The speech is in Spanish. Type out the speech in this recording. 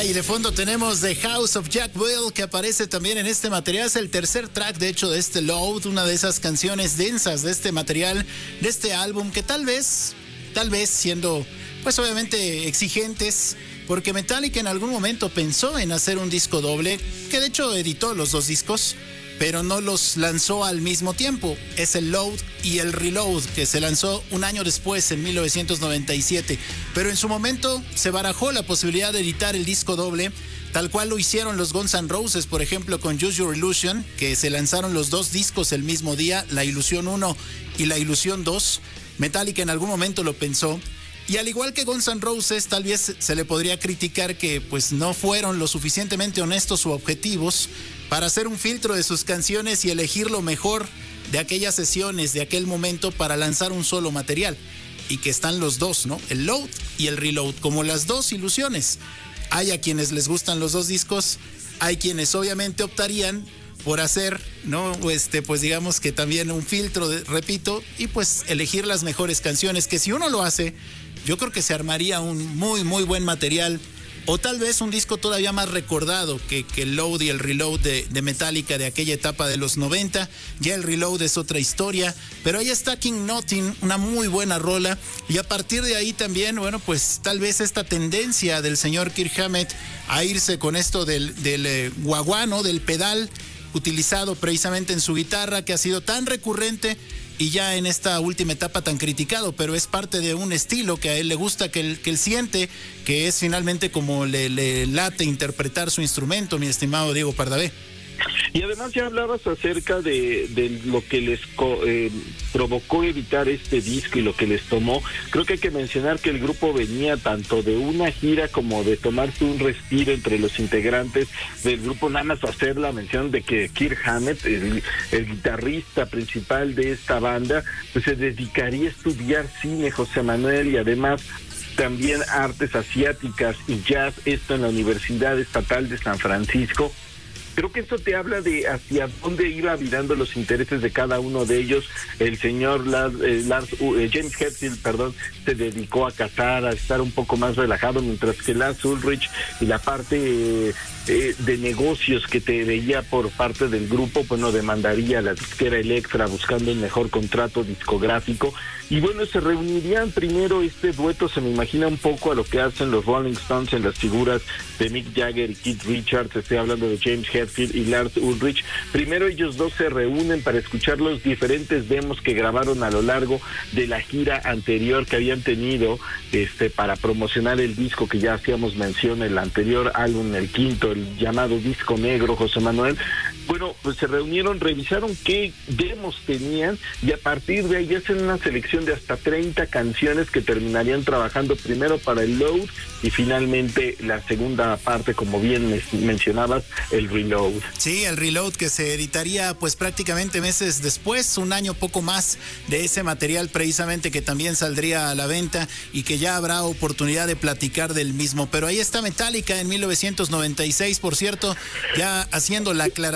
Y de fondo tenemos The House of Jack Will, que aparece también en este material. Es el tercer track, de hecho, de este Load, una de esas canciones densas de este material, de este álbum, que tal vez siendo, pues obviamente exigentes, porque Metallica en algún momento pensó en hacer un disco doble, que de hecho editó los dos discos, pero no los lanzó al mismo tiempo. Es el Load y el Reload, que se lanzó un año después, en 1997. Pero en su momento se barajó la posibilidad de editar el disco doble, tal cual lo hicieron los Guns N' Roses, por ejemplo, con Use Your Illusion, que se lanzaron los dos discos el mismo día, La Ilusión 1 y La Ilusión 2. Metallica en algún momento lo pensó. Y al igual que Guns N' Roses, tal vez se le podría criticar que pues no fueron lo suficientemente honestos u objetivos para hacer un filtro de sus canciones y elegir lo mejor de aquellas sesiones, de aquel momento, para lanzar un solo material. Y que están los dos, ¿no? El Load y el Reload, como las dos ilusiones. Hay a quienes les gustan los dos discos, hay quienes obviamente optarían por hacer, ¿no? Pues digamos que también un filtro, repito, y pues elegir las mejores canciones, que si uno lo hace, yo creo que se armaría un muy, muy buen material, o tal vez un disco todavía más recordado que el Load y el Reload de Metallica de aquella etapa de los 90. Ya el Reload es otra historia, pero ahí está King Nothing, una muy buena rola, y a partir de ahí también, bueno, pues tal vez esta tendencia del señor Kirk Hammett a irse con esto del wah-wah, ¿no? Del pedal utilizado precisamente en su guitarra, que ha sido tan recurrente y ya en esta última etapa tan criticado, pero es parte de un estilo que a él le gusta, que él siente que es finalmente como le late interpretar su instrumento, mi estimado Diego Pardavé. Y además ya hablabas acerca de lo que les provocó editar este disco y lo que les tomó. Creo que hay que mencionar que el grupo venía tanto de una gira como de tomarse un respiro entre los integrantes del grupo, nada más hacer la mención de que Kirk Hammett, el guitarrista principal de esta banda, pues se dedicaría a estudiar cine, José Manuel, y además también artes asiáticas y jazz, esto en la Universidad Estatal de San Francisco. Creo que esto te habla de hacia dónde iba virando los intereses de cada uno de ellos. El señor James Hetfield, se dedicó a cazar, a estar un poco más relajado, mientras que Lars Ulrich y la parte de negocios que te veía por parte del grupo, pues no demandaría a la disquera Elektra buscando el mejor contrato discográfico. Y bueno, se reunirían primero. Este dueto se me imagina un poco a lo que hacen los Rolling Stones en las figuras de Mick Jagger y Keith Richards. Estoy hablando de James Hetfield y Lars Ulrich. Primero ellos dos se reúnen para escuchar los diferentes demos que grabaron a lo largo de la gira anterior que habían tenido para promocionar el disco que ya hacíamos mención, el anterior álbum, el quinto, el llamado Disco Negro, José Manuel. Bueno, pues se reunieron, revisaron qué demos tenían y a partir de ahí hacen una selección de hasta 30 canciones que terminarían trabajando primero para el Load y finalmente la segunda parte, como bien mencionabas, el Reload. Sí, el Reload, que se editaría pues prácticamente meses después, un año poco más de ese material precisamente, que también saldría a la venta y que ya habrá oportunidad de platicar del mismo. Pero ahí está Metallica en 1996, por cierto, ya haciendo la aclaración